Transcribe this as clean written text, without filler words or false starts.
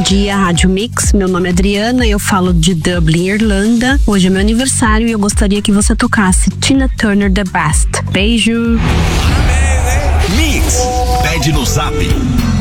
dia, Rádio Mix. Meu nome é Adriana e eu falo de Dublin, Irlanda. Hoje é meu aniversário e eu gostaria que você tocasse Tina Turner The Best. Beijo! Mix, pede no Zap